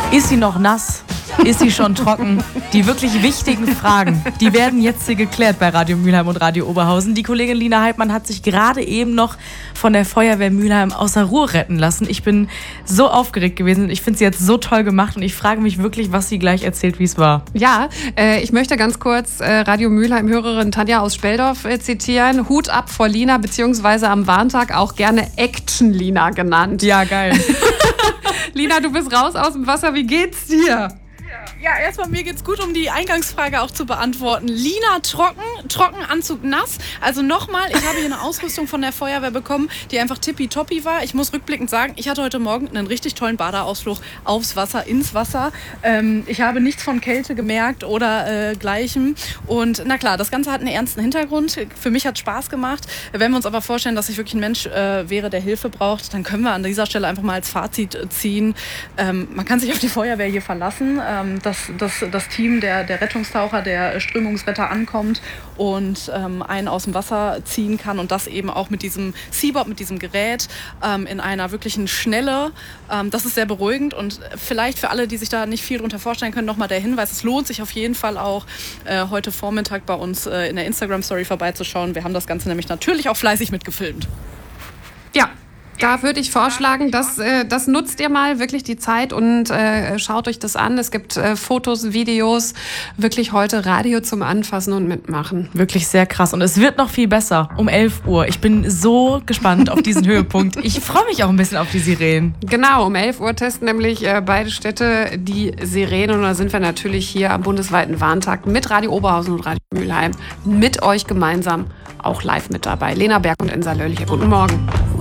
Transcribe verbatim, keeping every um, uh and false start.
Ist sie noch nass? Ist sie schon trocken? Die wirklich wichtigen Fragen, die werden jetzt hier geklärt bei Radio Mülheim und Radio Oberhausen. Die Kollegin Lina Heidmann hat sich gerade eben noch von der Feuerwehr Mülheim außer Ruhe retten lassen. Ich bin so aufgeregt gewesen. Ich finde sie jetzt so toll gemacht und ich frage mich wirklich, was sie gleich erzählt, wie es war. Ja, äh, ich möchte ganz kurz äh, Radio Mülheim-Hörerin Tanja aus Speldorf äh, zitieren. Hut ab vor Lina, beziehungsweise am Warntag auch gerne Action-Lina genannt. Ja, geil. Lina, du bist raus aus dem Wasser. Wie geht's dir? Ja, erstmal mir geht's gut, um die Eingangsfrage auch zu beantworten. Lina trocken, Trockenanzug nass. Also nochmal, ich habe hier eine Ausrüstung von der Feuerwehr bekommen, die einfach tippitoppi war. Ich muss rückblickend sagen, ich hatte heute Morgen einen richtig tollen Badeausflug aufs Wasser, ins Wasser. Ähm, ich habe nichts von Kälte gemerkt oder äh, Gleichem. Und na klar, das Ganze hat einen ernsten Hintergrund. Für mich hat es Spaß gemacht. Wenn wir uns aber vorstellen, dass ich wirklich ein Mensch äh, wäre, der Hilfe braucht, dann können wir an dieser Stelle einfach mal als Fazit ziehen. Ähm, man kann sich auf die Feuerwehr hier verlassen. Ähm, dass das, das Team der, der Rettungstaucher, der Strömungsretter ankommt und ähm, einen aus dem Wasser ziehen kann und das eben auch mit diesem Seabob, mit diesem Gerät ähm, in einer wirklichen Schnelle. Ähm, das ist sehr beruhigend und vielleicht für alle, die sich da nicht viel drunter vorstellen können, nochmal der Hinweis, es lohnt sich auf jeden Fall auch äh, heute Vormittag bei uns äh, in der Instagram-Story vorbeizuschauen. Wir haben das Ganze nämlich natürlich auch fleißig mitgefilmt. Ja. Da würde ich vorschlagen, dass, äh, das nutzt ihr mal wirklich die Zeit und äh, schaut euch das an. Es gibt äh, Fotos, Videos, wirklich heute Radio zum Anfassen und Mitmachen. Wirklich sehr krass. Und es wird noch viel besser um elf Uhr. Ich bin so gespannt auf diesen Höhepunkt. Ich freue mich auch ein bisschen auf die Sirenen. Genau, um elf Uhr testen nämlich äh, beide Städte die Sirenen. Und da sind wir natürlich hier am bundesweiten Warntag mit Radio Oberhausen und Radio Mülheim mit euch gemeinsam auch live mit dabei. Lena Berg und Insa Löhrliche. Guten Morgen.